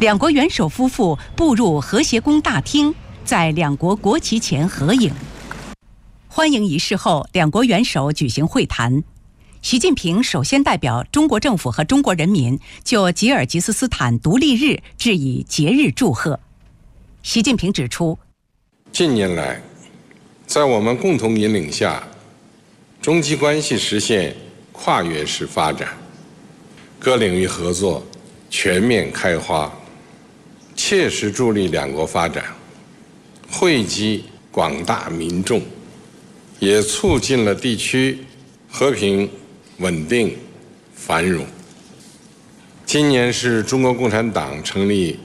两国元首夫妇步入和谐宫大厅，在两国国旗前合影。欢迎仪式后，两国元首举行会谈。习近平首先代表中国政府和中国人民就吉尔吉斯斯坦独立日致以节日祝贺。习近平指出， 近年来，在我们共同引领下，中吉关系实现跨越式发展，各领域合作全面开花，切实助力两国发展，惠及广大民众，也促进了地区和平、稳定、繁荣。今年是中国共产党成立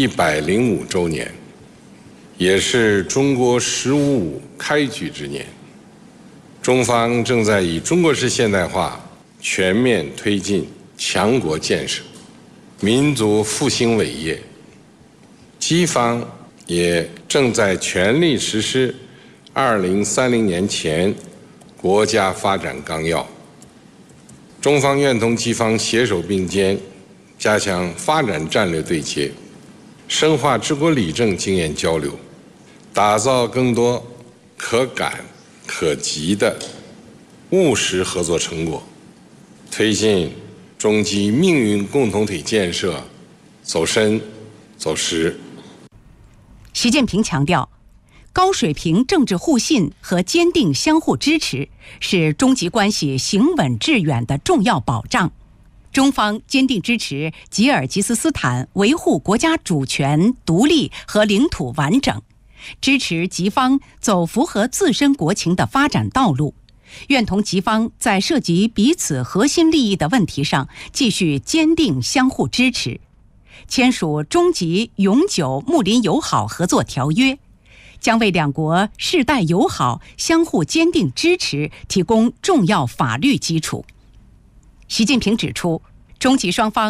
105周年，也是中国“15+5”开局之年。中方正在以中国式现代化全面推进强国建设、民族复兴伟业。基方也正在全力实施2030年前国家发展纲要。中方愿同基方携手并肩，加强发展战略对接，深化治国理政经验交流，打造更多可感可及的务实合作成果，推进中吉命运共同体建设走深走实。 习近平强调，高水平政治互信和坚定相互支持是中吉关系行稳致远的重要保障。中方坚定支持吉尔吉斯斯坦维护国家主权、独立和领土完整，支持吉方走符合自身国情的发展道路，愿同吉方在涉及彼此核心利益的问题上继续坚定相互支持。签署中吉永久睦邻友好合作条约，将为两国世代友好相互坚定支持提供重要法律基础。习近平指出，中吉双方